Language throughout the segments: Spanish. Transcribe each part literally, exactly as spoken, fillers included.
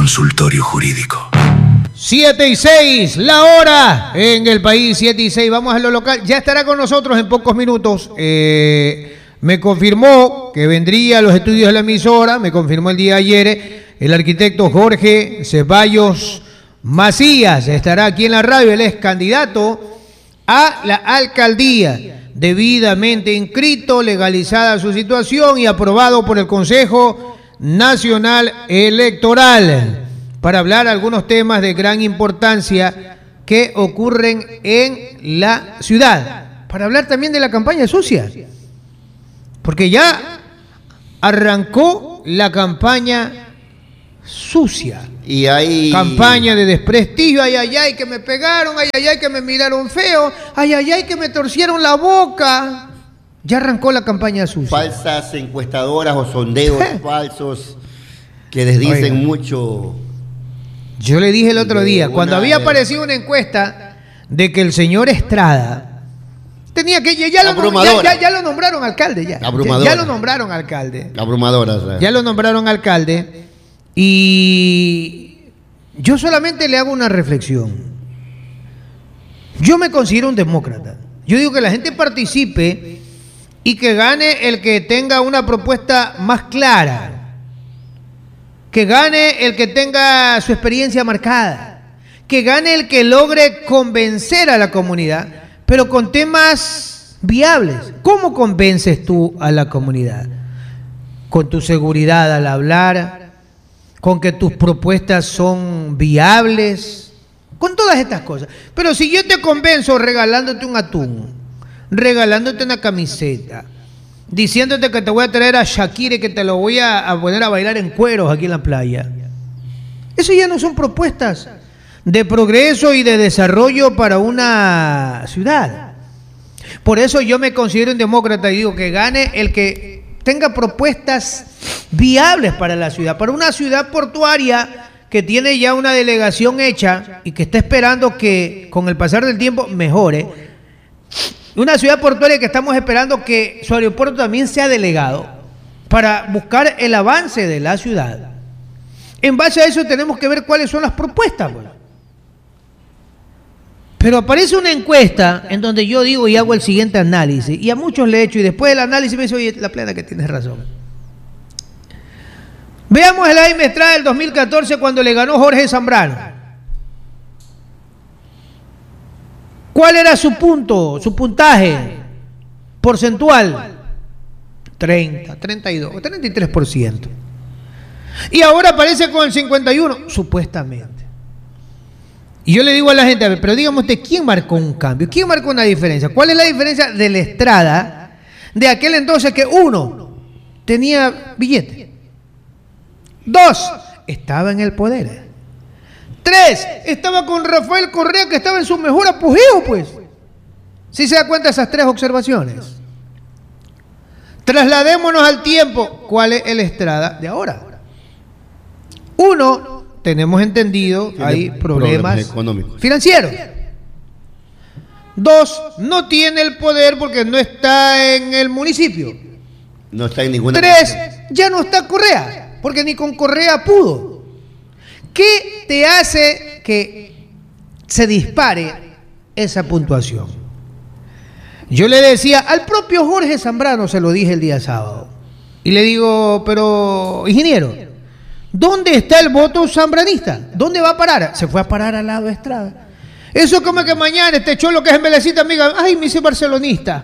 consultorio jurídico. siete y seis, la hora en el país, siete y seis. Vamos a lo local. Ya estará con nosotros en pocos minutos. Eh, me confirmó que vendría a los estudios de la emisora, me confirmó el día de ayer, el arquitecto Jorge Ceballos Macías. Estará aquí en la radio. Él es candidato a la alcaldía, debidamente inscrito, legalizada su situación y aprobado por el Consejo Nacional Electoral, para hablar algunos temas de gran importancia que ocurren en la ciudad, para hablar también de la campaña sucia, porque ya arrancó la campaña sucia. Y hay campaña de desprestigio, ay, ay, ay, que me pegaron, ay, ay, ay, que me miraron feo, ay, ay, ay, que me torcieron la boca. Ya arrancó la campaña sucia. Falsas encuestadoras o sondeos falsos que les dicen Oiga. mucho. Yo le dije el otro día, cuando había aparecido una encuesta de que el señor Estrada tenía que, ya, lo, ya, ya, ya lo nombraron alcalde, ya, ya, ya lo nombraron alcalde. Abrumadora, o sea. Ya lo nombraron alcalde. Y yo solamente le hago una reflexión. Yo me considero un demócrata. Yo digo que la gente participe y que gane el que tenga una propuesta más clara, que gane el que tenga su experiencia marcada, que gane el que logre convencer a la comunidad, pero con temas viables. ¿Cómo convences tú a la comunidad? Con tu seguridad al hablar, con que tus propuestas son viables, con todas estas cosas. Pero si yo te convenzo regalándote un atún, regalándote una camiseta, diciéndote que te voy a traer a Shakira y que te lo voy a, a poner a bailar en cueros aquí en la playa, eso ya no son propuestas de progreso y de desarrollo para una ciudad. Por eso yo me considero un demócrata y digo que gane el que tenga propuestas viables para la ciudad, para una ciudad portuaria que tiene ya una delegación hecha y que está esperando que con el pasar del tiempo mejore. Una ciudad portuaria que estamos esperando que su aeropuerto también sea delegado para buscar el avance de la ciudad. En base a eso tenemos que ver cuáles son las propuestas. Bueno. Pero aparece una encuesta en donde yo digo y hago el siguiente análisis, y a muchos le he hecho, y después del análisis me dice, oye, la plena que tienes razón. Veamos el A I Mestrada del dos mil catorce cuando le ganó Jorge Zambrano. ¿Cuál era su punto, su puntaje porcentual? treinta, treinta y dos, treinta y tres por ciento. Y ahora aparece con el cincuenta y uno por ciento, supuestamente. Y yo le digo a la gente, a ver, pero dígame usted, ¿quién marcó un cambio? ¿Quién marcó una diferencia? ¿Cuál es la diferencia de la Estrada de aquel entonces que uno tenía billete? Dos, estaba en el poder. Tres, estaba con Rafael Correa, que estaba en su mejor apogeo, pues. ¿Sí se da cuenta de esas tres observaciones? Trasladémonos al tiempo. ¿Cuál es el Estrada de ahora? Uno, tenemos entendido, tiene hay problemas, problemas económicos, financieros. Dos, no tiene el poder porque no está en el municipio. No está en ninguna. Tres, ya no está Correa, porque ni con Correa pudo. ¿Qué te hace que se dispare esa puntuación? Yo le decía al propio Jorge Zambrano, se lo dije el día sábado, y le digo, pero ingeniero, ¿dónde está el voto zambranista? ¿Dónde va a parar? Se fue a parar al lado de Estrada. Eso como que mañana este cholo que es embelecita, amiga, ay, me hice barcelonista.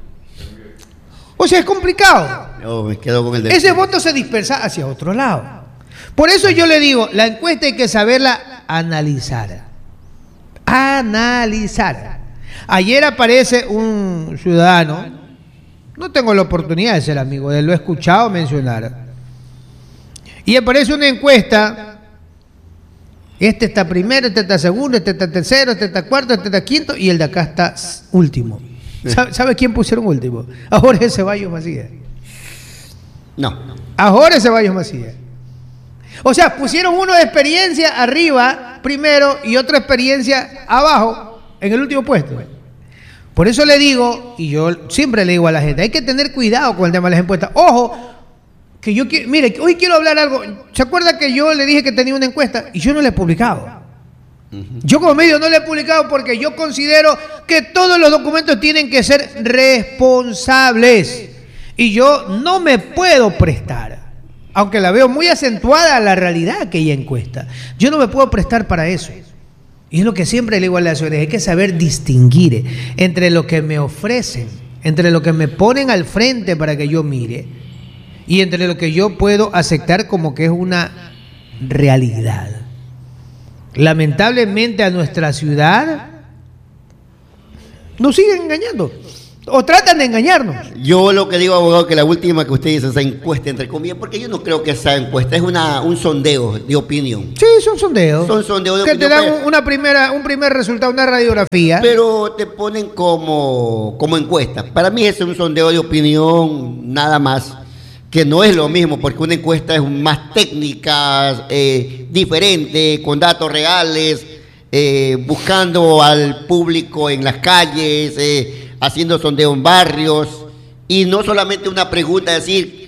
O sea, es complicado. No, me quedo con el de... Ese voto se dispersa hacia otro lado. Por eso yo le digo, la encuesta hay que saberla analizar. Analizar. Ayer aparece un ciudadano, no tengo la oportunidad de ser amigo de él, lo he escuchado mencionar. Y aparece una encuesta, este está primero, este está segundo, este está tercero, este está cuarto, este está quinto, y el de acá está último. ¿Sabe, ¿sabe quién pusieron último? A Jorge Ceballos Macías. No. A Jorge Ceballos Macías. O sea, pusieron uno de experiencia arriba primero y otra experiencia abajo en el último puesto. Por eso le digo, y yo siempre le digo a la gente, hay que tener cuidado con el tema de las encuestas. Ojo, que yo quiero, mire, hoy quiero hablar algo. ¿Se acuerda que yo le dije que tenía una encuesta y yo no la he publicado? Uh-huh. Yo como medio no la he publicado porque yo considero que todos los documentos tienen que ser responsables y yo no me puedo prestar, aunque la veo muy acentuada la realidad aquella encuesta, yo no me puedo prestar para eso. Y es lo que siempre le digo a las ciudades, hay que saber distinguir entre lo que me ofrecen, entre lo que me ponen al frente para que yo mire y entre lo que yo puedo aceptar como que es una realidad. Lamentablemente a nuestra ciudad nos siguen engañando o tratan de engañarnos. Yo lo que digo, abogado, que la última que usted dice, esa encuesta entre comillas, porque yo no creo que esa encuesta es una un sondeo de opinión. Sí, son sondeos. Son sondeos de que opinión. Que te dan una primera, un primer resultado, una radiografía. Pero te ponen como, como encuesta. Para mí es un sondeo de opinión, nada más, que no es lo mismo, porque una encuesta es más técnica, eh, diferente, con datos reales, eh, buscando al público en las calles, eh, haciendo sondeo en barrios, y no solamente una pregunta, decir,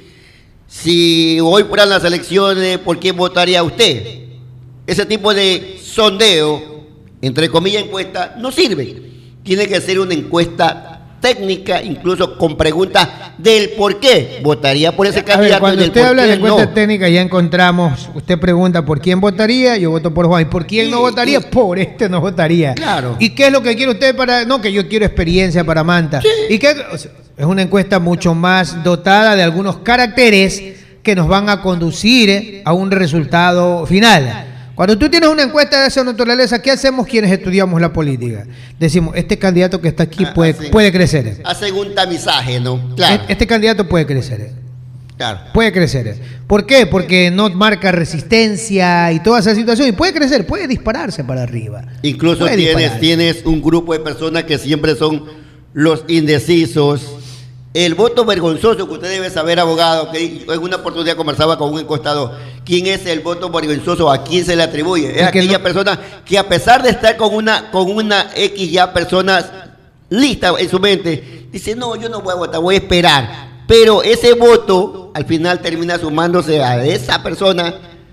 si hoy fueran las elecciones, ¿por quién votaría usted? Ese tipo de sondeo, entre comillas encuesta, no sirve. Tiene que ser una encuesta técnica, incluso con preguntas del por qué votaría por ese candidato. Ver, cuando del usted habla de encuesta no. técnica, ya encontramos, usted pregunta por quién votaría, yo voto por Juan, y por quién y, no votaría, y, por este no votaría. Claro. ¿Y qué es lo que quiere usted para...? No, que yo quiero experiencia para Manta. Sí. ¿Y qué? O sea, es una encuesta mucho más dotada de algunos caracteres que nos van a conducir a un resultado final. Cuando tú tienes una encuesta de esa naturaleza, ¿qué hacemos quienes estudiamos la política? Decimos, este candidato que está aquí puede, hacen, puede crecer. Hacen un tamizaje, ¿no? Claro. Este candidato puede crecer. Claro. Puede crecer. ¿Por qué? Porque no marca resistencia y toda esa situación. Y puede crecer, puede dispararse para arriba. Incluso tienes, tienes un grupo de personas que siempre son los indecisos. El voto vergonzoso, que usted debe saber, abogado, que en una oportunidad conversaba con un encuestador. ¿Quién es el voto vergonzoso? ¿A quién se le atribuye? Es, es aquella no... persona que, a pesar de estar con una con una X ya personas listas en su mente, dice, no, yo no voy a votar, voy a esperar. Pero ese voto al final termina sumándose a esa persona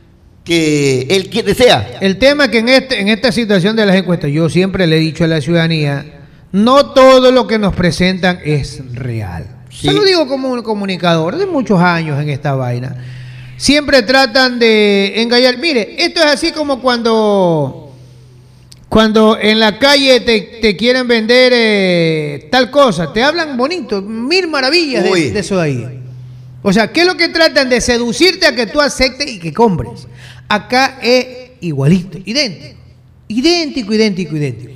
que él desea. El tema que en este en esta situación de las encuestas, yo siempre le he dicho a la ciudadanía, no todo lo que nos presentan es real. Sí. Se lo digo como un comunicador de muchos años en esta vaina. Siempre tratan de engañar. Mire, esto es así como cuando, cuando en la calle te, te quieren vender eh, tal cosa. Te hablan bonito, mil maravillas de, de eso de ahí. O sea, ¿qué es lo que tratan? De seducirte a que tú aceptes y que compres. Acá es igualito, idéntico. Idéntico, idéntico, idéntico.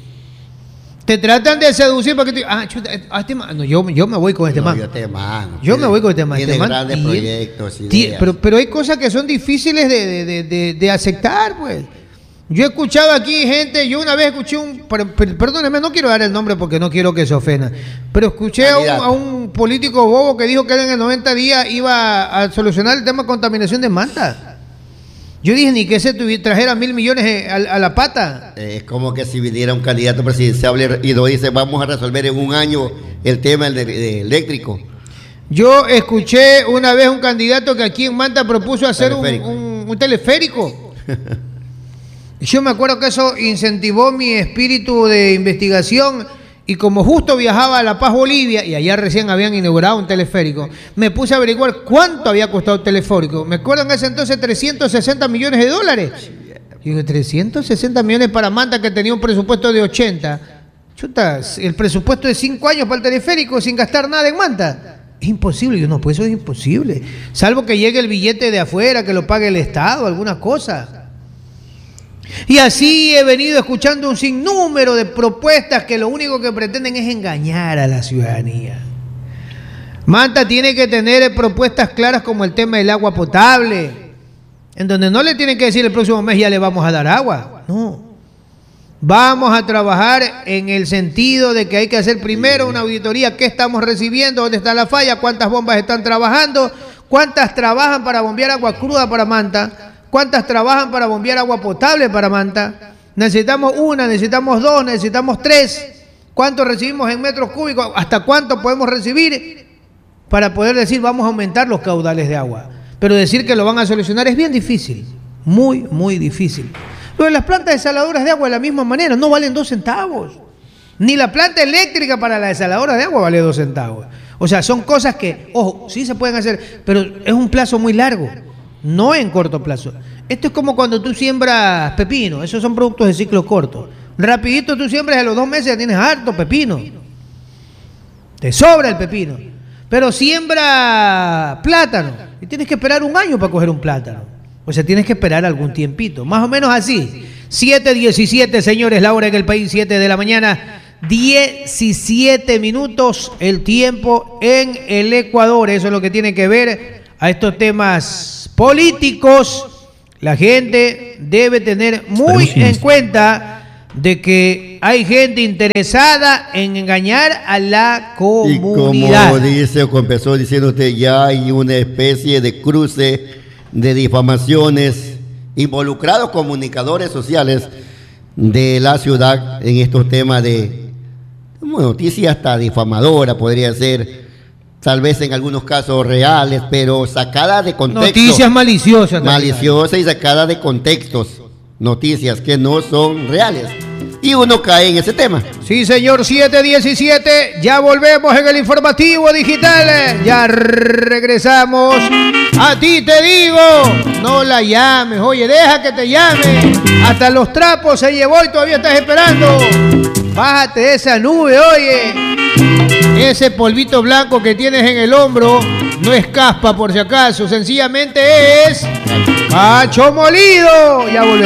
Te tratan de seducir para que tú... Ah, chuta, a este man... No, yo, yo me voy con este no, man. Yo, te man. yo tiene, me voy con este man. Tiene este man, grandes y, proyectos, tí, pero, pero hay cosas que son difíciles de, de, de, de, de aceptar, pues. Yo he escuchado aquí gente... Yo una vez escuché un... Per, per, perdóneme, no quiero dar el nombre porque no quiero que se ofenda. Pero escuché a un, a un político bobo que dijo que él en el noventa días iba a solucionar el tema de contaminación de Manta. Yo dije, ni que se trajera mil millones a, a la pata. Es como que si viniera un candidato presidencial y lo dice, vamos a resolver en un año el tema del de, de eléctrico. Yo escuché una vez un candidato que aquí en Manta propuso hacer un, un, un teleférico. Yo me acuerdo que eso incentivó mi espíritu de investigación. Y como justo viajaba a La Paz, Bolivia, y allá recién habían inaugurado un teleférico, me puse a averiguar cuánto había costado el teleférico. Me acuerdo en ese entonces trescientos sesenta millones de dólares. Y digo, trescientos sesenta millones para Manta, que tenía un presupuesto de ochenta. Chuta, el presupuesto de cinco años para el teleférico sin gastar nada en Manta. Es imposible. Yo no, pues eso es imposible. Salvo que llegue el billete de afuera, que lo pague el Estado, alguna cosa. Y así he venido escuchando un sinnúmero de propuestas que lo único que pretenden es engañar a la ciudadanía. Manta tiene que tener propuestas claras como el tema del agua potable, en donde no le tienen que decir el próximo mes ya le vamos a dar agua. No. Vamos a trabajar en el sentido de que hay que hacer primero una auditoría. ¿Qué estamos recibiendo? ¿Dónde está la falla? ¿Cuántas bombas están trabajando? ¿Cuántas trabajan para bombear agua cruda para Manta? ¿Cuántas trabajan para bombear agua potable para Manta? Necesitamos una, necesitamos dos, necesitamos tres. ¿Cuánto recibimos en metros cúbicos? ¿Hasta cuánto podemos recibir para poder decir vamos a aumentar los caudales de agua? pero decir que lo van a solucionar es bien difícil, muy, muy difícil. Lo de las plantas desaladoras de agua de la misma manera, no valen dos centavos. Ni la planta eléctrica para la desaladora de agua vale dos centavos. O sea, son cosas que, ojo, sí se pueden hacer, pero es un plazo muy largo, no en corto plazo. Esto es como cuando tú siembras pepino, esos son productos de ciclo corto. Rapidito tú siembras, a los dos meses ya tienes harto pepino. Te sobra el pepino. Pero siembra plátano y tienes que esperar un año para coger un plátano. O sea, tienes que esperar algún tiempito. Más o menos así. siete diecisiete, señores, la hora en el país, siete de la mañana. diecisiete minutos el tiempo en el Ecuador. Eso es lo que tiene que ver a estos temas políticos. La gente debe tener muy en cuenta de que hay gente interesada en engañar a la comunidad. Y como dice o empezó diciendo usted, ya hay una especie de cruce de difamaciones involucrados comunicadores sociales de la ciudad en estos temas de bueno, noticia hasta difamadora podría ser, tal vez en algunos casos reales, pero sacada de contexto. Noticias maliciosas. Maliciosas y sacada de contextos. Noticias que no son reales. Y uno cae en ese tema. Sí, señor, siete diecisiete. Ya volvemos en el informativo digital. Ya regresamos. A ti te digo, no la llames. Oye, deja que te llame. Hasta los trapos se llevó y todavía estás esperando. Bájate de esa nube, oye. Ese polvito blanco que tienes en el hombro no es caspa, por si acaso. Sencillamente es cacho molido. Ya volvemos.